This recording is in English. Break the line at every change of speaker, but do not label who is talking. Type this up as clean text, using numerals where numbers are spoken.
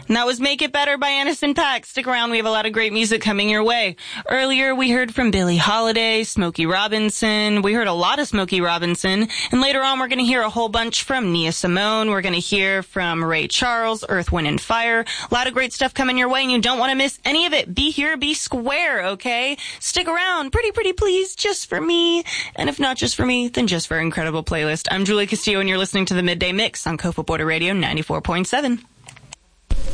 And that was Make It Better by Anderson .Paak. Stick around, we have a lot of great music coming your way. Earlier, we heard from Billie Holiday, Smokey Robinson. We heard a lot of Smokey Robinson. And later on, we're going to hear a whole bunch from Nia Simone. We're going to hear from Ray Charles, Earth, Wind, and Fire. A lot of great stuff coming your way, and you don't want to miss any of it. Be here, be square, okay? Stick around, pretty please, just for me. And if not just for me, then just for an incredible playlist. I'm Julie Castillo, and you're listening to the Midday Mix on Kofa Border Radio 94.7.